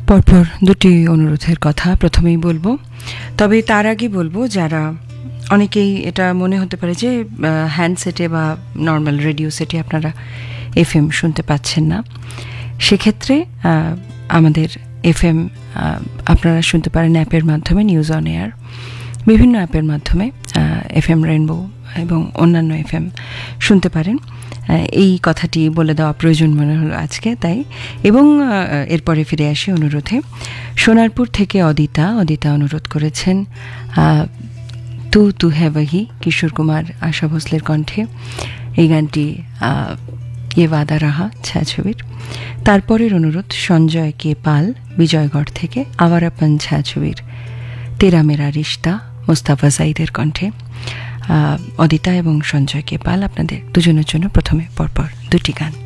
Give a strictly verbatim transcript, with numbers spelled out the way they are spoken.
পরপর দুটি অনুরোধের কথা প্রথমেই বলবো, তবে তার আগে বলবো যারা অনেকেই এটা মনে হতে পারে যে হ্যান্ডসেটে বা নর্মাল রেডিও সেটে আপনারা এফএম শুনতে পাচ্ছেন না, সেক্ষেত্রে আমাদের এফএম আপনারা শুনতে পারেন অ্যাপের মাধ্যমে, নিউজ অন এয়ার, বিভিন্ন অ্যাপের মাধ্যমে এফএম রেইনবো এবং অন্যান্য এফএম শুনতে পারেন। এই কথাটি বলে দেওয়া প্রয়োজন মনে হলো আজকে, তাই। এবং এরপরে ফিরে আসি অনুরোধে। সোনারপুর থেকে অদিতা অদিতা অনুরোধ করেছেন তু তু হ্যাঁ ওহি, কিশোর কুমার আশা ভোসলের কণ্ঠে এই গানটি ইয়ে ওয়াদা রাহা ছায়াছবির। তারপরের অনুরোধ সঞ্জয় কে পাল বিজয়গড় থেকে আওয়ারাপন ছায়াছবির তেরা মেরা রিশতা মোস্তাফা জাইদের কণ্ঠে। অদিতা এবং সঞ্জয় কে পাল আপনাদের দুজনের জন্য প্রথমে পরপর দুটি গান।